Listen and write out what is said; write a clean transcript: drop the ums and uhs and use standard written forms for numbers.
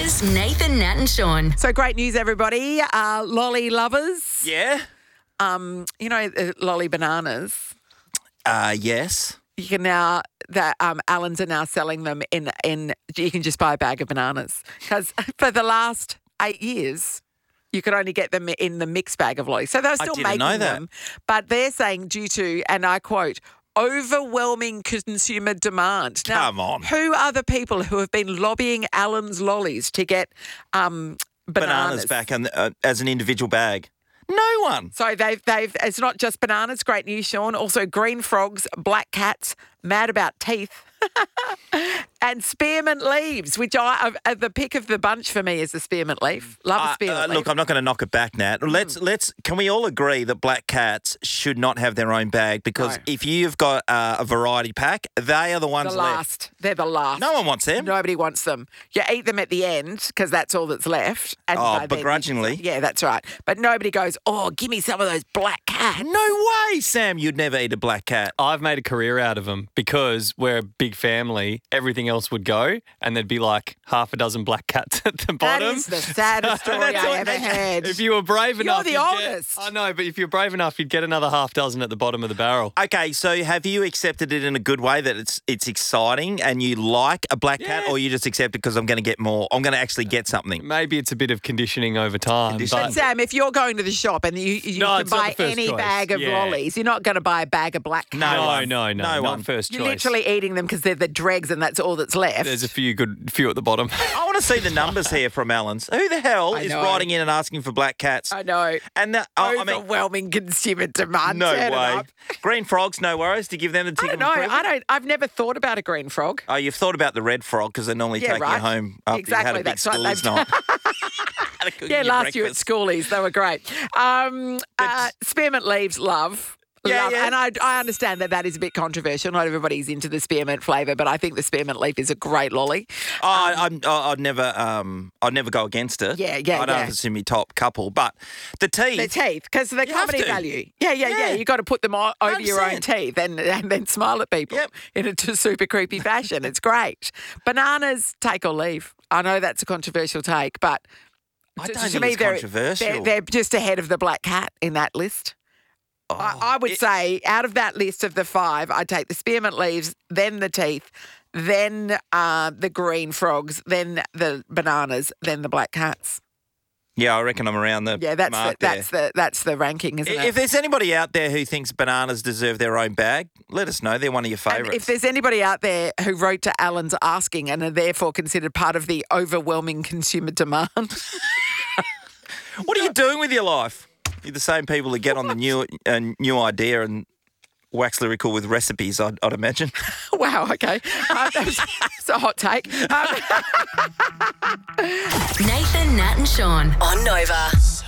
Novas, Nathan, Nat and Sean. So great news, everybody. Lolly lovers. Yeah? Lolly bananas. Yes. You can now, Allen's are now selling them in you can just buy a bag of bananas. Because for the last 8 years, you could only get them in the mixed bag of lollies. So they're still didn't making know that. them. But they're saying due to, and I quote, overwhelming consumer demand. Now, Come on. Who are the people who have been lobbying Allen's lollies to get bananas Back as an individual bag. No one. So they've it's not just bananas, great news, Sean. Also green frogs, black cats, mad about teeth, and spearmint leaves, which the pick of the bunch for me is the spearmint leaf. Love a spearmint leaf. Look, I'm not going to knock it back, Nat. Can we all agree that black cats should not have their own bag? Because if you've got a variety pack, they are the ones left. They're the last. No one wants them. Nobody wants them. You eat them at the end because that's all that's left. And begrudgingly. Yeah, that's right. But nobody goes, oh, give me some of those black cats. No way, Sam, you'd never eat a black cat. I've made a career out of them because we're a big family. Everything else would go, and there'd be like half a dozen black cats at the bottom. That is the saddest story I ever heard. If you were brave enough, you're the oldest. I know, but if you're brave enough, you'd get another half dozen at the bottom of the barrel. Okay, so have you accepted it in a good way that it's exciting and you like a black cat, or you just accept it because I'm going to get more? I'm going to actually get something. Maybe it's a bit of conditioning over time. But Sam, if you're going to the shop and you can buy any bag of lollies, you're not going to buy a bag of black cats. No, not first choice. You're literally eating them because they're the dregs and that's all that's left. There's a few at the bottom. I want to see the numbers here from Allen's. Who the hell is writing in and asking for black cats? I know. And overwhelming consumer demand. No way. Green frogs, no worries to give them the ticket. I've never thought about a green frog. Oh, you've thought about the red frog because they normally take you home after you had a big schoolies night. Yeah, last year at schoolies, they were great. Spearmint leaves, love. Yeah. And I understand that is a bit controversial. Not everybody's into the spearmint flavour, but I think the spearmint leaf is a great lolly. I'd never go against it. Yeah. I don't know if it's in my top couple, but the teeth, because the comedy value. Yeah. You got to put them over your own teeth and then smile at people in a super creepy fashion. It's great. Bananas, take or leave. I know that's a controversial take, but I don't think it's controversial. They're just ahead of the black cat in that list. I would say out of that list of the 5, I'd take the spearmint leaves, then the teeth, then the green frogs, then the bananas, then the black cats. Yeah, I reckon I'm around the mark there. That's the ranking, isn't it? If there's anybody out there who thinks bananas deserve their own bag, let us know. They're one of your favourites. If there's anybody out there who wrote to Allen's asking and are therefore considered part of the overwhelming consumer demand. What are you doing with your life? You're the same people that get on the new idea and wax lyrical with recipes, I'd imagine. Wow, okay. That's a hot take. Nathan, Nat and Sean on Nova.